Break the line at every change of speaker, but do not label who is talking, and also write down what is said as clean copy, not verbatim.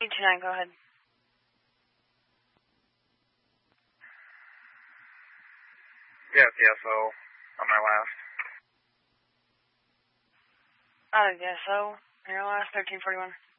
829, go ahead.
Yeah, DSO on my last.
DSO, your last 1341.